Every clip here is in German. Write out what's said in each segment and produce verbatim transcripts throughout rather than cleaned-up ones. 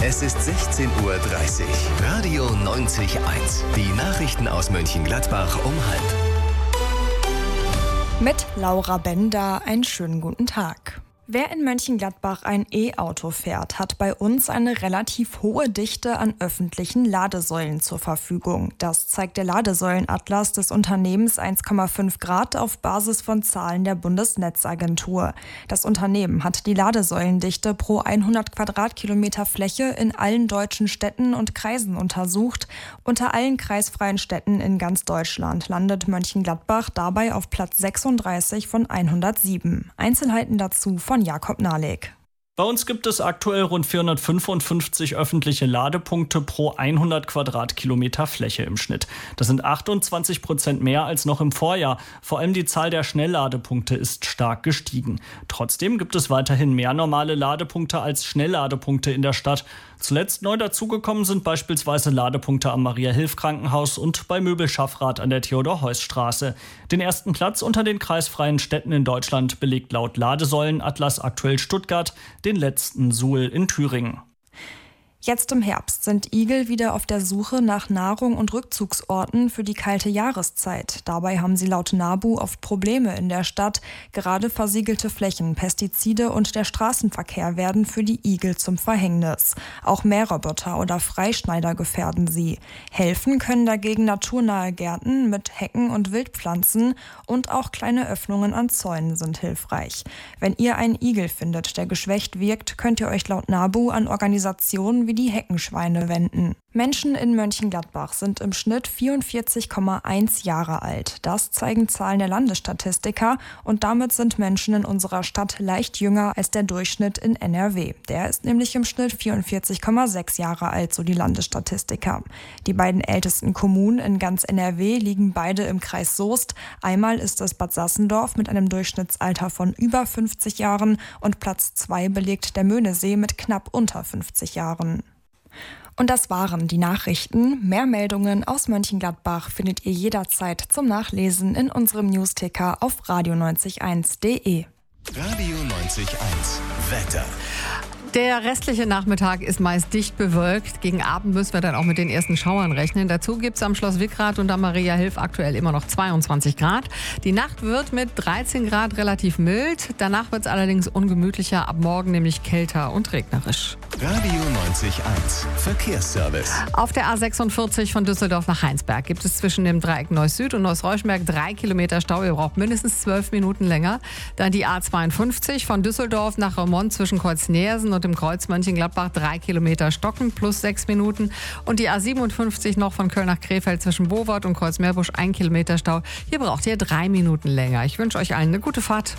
Es ist sechzehn Uhr dreißig. Radio neunzig Komma eins. Die Nachrichten aus Mönchengladbach um halb. Mit Laura Bender einen schönen guten Tag. Wer in Mönchengladbach ein E-Auto fährt, hat bei uns eine relativ hohe Dichte an öffentlichen Ladesäulen zur Verfügung. Das zeigt der Ladesäulenatlas des Unternehmens eins Komma fünf Grad auf Basis von Zahlen der Bundesnetzagentur. Das Unternehmen hat die Ladesäulendichte pro hundert Quadratkilometer Fläche in allen deutschen Städten und Kreisen untersucht. Unter allen kreisfreien Städten in ganz Deutschland landet Mönchengladbach dabei auf Platz sechsunddreißig von hundertsieben. Einzelheiten dazu von Jakob Nahleg. Bei uns gibt es aktuell rund vierhundertfünfundfünfzig öffentliche Ladepunkte pro hundert Quadratkilometer Fläche im Schnitt. Das sind achtundzwanzig Prozent mehr als noch im Vorjahr. Vor allem die Zahl der Schnellladepunkte ist stark gestiegen. Trotzdem gibt es weiterhin mehr normale Ladepunkte als Schnellladepunkte in der Stadt. Zuletzt neu dazugekommen sind beispielsweise Ladepunkte am Maria-Hilf-Krankenhaus und bei Möbel-Schaffrath an der Theodor-Heuss-Straße. Den ersten Platz unter den kreisfreien Städten in Deutschland belegt laut Ladesäulenatlas aktuell Stuttgart, den letzten Suhl in Thüringen. Jetzt im Herbst sind Igel wieder auf der Suche nach Nahrung und Rückzugsorten für die kalte Jahreszeit. Dabei haben sie laut NABU oft Probleme in der Stadt. Gerade versiegelte Flächen, Pestizide und der Straßenverkehr werden für die Igel zum Verhängnis. Auch Mähroboter oder Freischneider gefährden sie. Helfen können dagegen naturnahe Gärten mit Hecken und Wildpflanzen, und auch kleine Öffnungen an Zäunen sind hilfreich. Wenn ihr einen Igel findet, der geschwächt wirkt, könnt ihr euch laut NABU an Organisationen wie die Heckenschweine wenden. Menschen in Mönchengladbach sind im Schnitt vierundvierzig Komma eins Jahre alt. Das zeigen Zahlen der Landesstatistiker, und damit sind Menschen in unserer Stadt leicht jünger als der Durchschnitt in N R W. Der ist nämlich im Schnitt vierundvierzig Komma sechs Jahre alt, so die Landesstatistiker. Die beiden ältesten Kommunen in ganz N R W liegen beide im Kreis Soest. Einmal ist es Bad Sassendorf mit einem Durchschnittsalter von über fünfzig Jahren und Platz zwei belegt der Möhnesee mit knapp unter fünfzig Jahren. Und das waren die Nachrichten. Mehr Meldungen aus Mönchengladbach findet ihr jederzeit zum Nachlesen in unserem Newsticker auf radio neunzig Komma eins punkt de. Radio neunzig Komma eins. Wetter. Der restliche Nachmittag ist meist dicht bewölkt. Gegen Abend müssen wir dann auch mit den ersten Schauern rechnen. Dazu gibt es am Schloss Wickrath und am Maria-Hilf aktuell immer noch zweiundzwanzig Grad. Die Nacht wird mit dreizehn Grad relativ mild. Danach wird es allerdings ungemütlicher, ab morgen nämlich kälter und regnerisch. Radio neunzig Komma eins. Verkehrsservice. Auf der A sechsundvierzig von Düsseldorf nach Heinsberg gibt es zwischen dem Dreieck Neuss Süd und Neuss Reuschenberg drei Kilometer Stau. Ihr braucht mindestens zwölf Minuten länger. Dann die A zweiundfünfzig von Düsseldorf nach Remont zwischen Kreuz-Nersen und dem Kreuz Mönchengladbach drei Kilometer Stocken plus sechs Minuten. Und die A siebenundfünfzig noch von Köln nach Krefeld zwischen Bowort und Kreuz-Meerbusch ein Kilometer Stau. Hier braucht ihr drei Minuten länger. Ich wünsche euch allen eine gute Fahrt.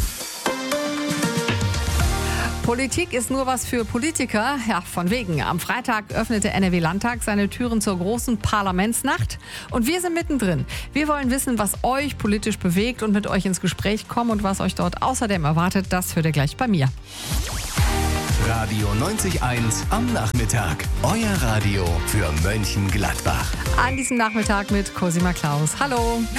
Politik ist nur was für Politiker. Ja, von wegen. Am Freitag öffnete N R W-Landtag seine Türen zur großen Parlamentsnacht. Und wir sind mittendrin. Wir wollen wissen, was euch politisch bewegt und mit euch ins Gespräch kommen. Und was euch dort außerdem erwartet, das hört ihr gleich bei mir. Radio neunzig Komma eins am Nachmittag. Euer Radio für Mönchengladbach. An diesem Nachmittag mit Cosima Klaus. Hallo.